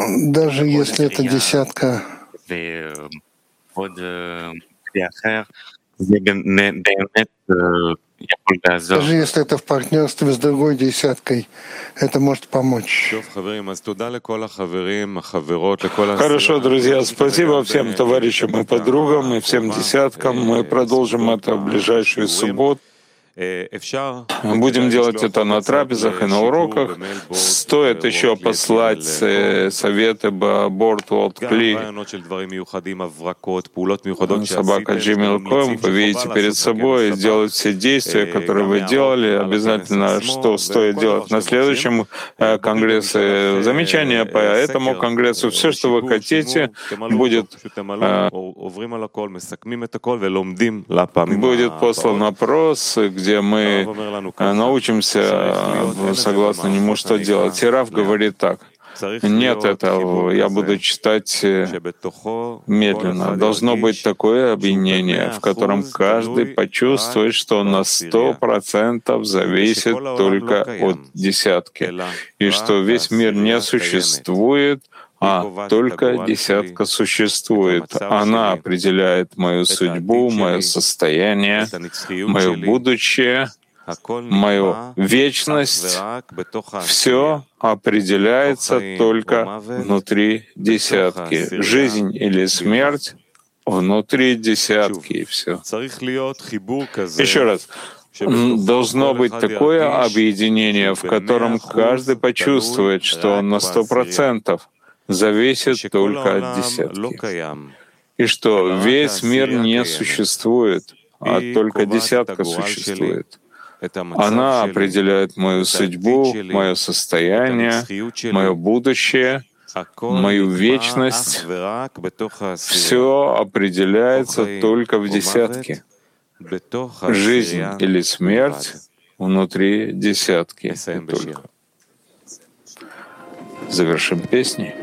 Даже если это десятка, даже если это в партнерстве с другой десяткой, это может помочь. Хорошо, друзья, спасибо всем товарищам и подругам, и всем десяткам. Мы продолжим это в ближайшую субботу. Будем делать это на трапезах и на уроках. Стоит еще послать советы Борт от Кли, собака Gmail.com. Вы видите перед собой и сделать все действия, которые вы делали. Обязательно, что стоит делать на следующем конгрессе. Замечания по этому конгрессу. Все, что вы хотите, будет послан опрос, где мы научимся, согласно нему, что делать. И Рав говорит так: нет этого, я буду читать медленно. Должно быть такое объединение, в котором каждый почувствует, что он на 100% зависит только от десятки, и что весь мир не существует, а только десятка существует. Она определяет мою судьбу, мое состояние, мое будущее, мою вечность. Все определяется только внутри десятки. Жизнь или смерть внутри десятки, и все. Еще раз. Должно быть такое объединение, в котором каждый почувствует, что он на 100% зависит только от десятки, и что весь мир не существует, а только десятка существует. Она определяет мою судьбу, мое состояние, мое будущее, мою вечность. Все определяется только в десятке. Жизнь или смерть внутри десятки. Только. Завершим песней.